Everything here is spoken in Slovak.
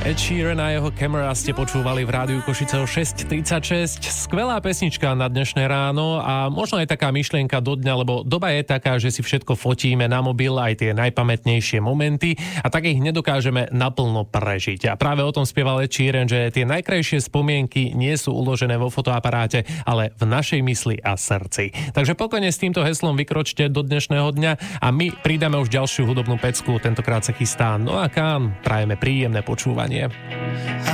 Ed Sheeran a jeho Camera ste počúvali v rádiu Košice o 6.36. Skvelá pesnička na dnešné ráno a možno aj taká myšlienka do dňa, lebo doba je taká, že si všetko fotíme na mobil, aj tie najpamätnejšie momenty a tak ich nedokážeme naplno prežiť. A práve o tom spieval Ed Sheeran, že tie najkrajšie spomienky nie sú uložené vo fotoaparáte, ale v našej mysli a srdci. Takže pokojne s týmto heslom vykročte do dnešného dňa a my pridáme už ďalšiu hudobnú pecku, tentokrát sa chystá Noah Kahan. Prajeme príjemné počúvanie.